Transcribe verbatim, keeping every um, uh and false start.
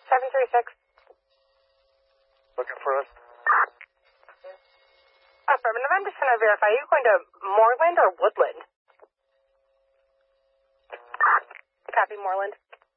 seven three six. Looking for us? Affirmative. I'm just going to verify. Are you going to Moreland or Woodland? Copy, Moreland.